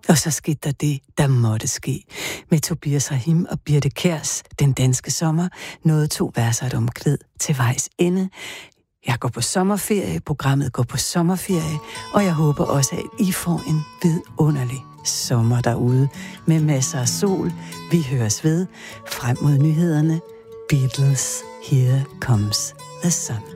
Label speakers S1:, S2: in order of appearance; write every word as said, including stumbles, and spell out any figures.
S1: Og så skete der det, der måtte ske. Med Tobias Rahim og Birthe Kjærs Den danske sommer nåede to verser et omkvæd til vejs ende. Jeg går på sommerferie, programmet går på sommerferie, og jeg håber også, at I får en vidunderlig sommer derude med masser af sol. Vi høres ved frem mod nyhederne. Beatles, Here Comes the Sun.